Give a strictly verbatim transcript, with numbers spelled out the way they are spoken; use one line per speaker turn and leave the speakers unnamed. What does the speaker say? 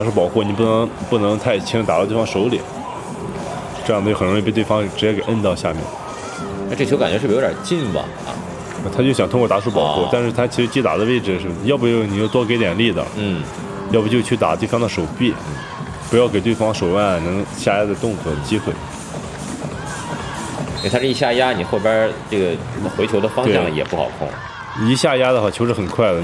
手保护你不能不能太轻打到对方手里，这样就很容易被对方直接给摁到下面。
那这球感觉是不是有点近吧？啊，
他就想通过打手保护，
哦、
但是他其实击打的位置是，要不你就多给点力的，
嗯，
要不就去打对方的手臂，不要给对方手腕能下压的动作机会。
因为他这一下压，你后边这个回球的方向也不好控。
一下压的话，球是很快的。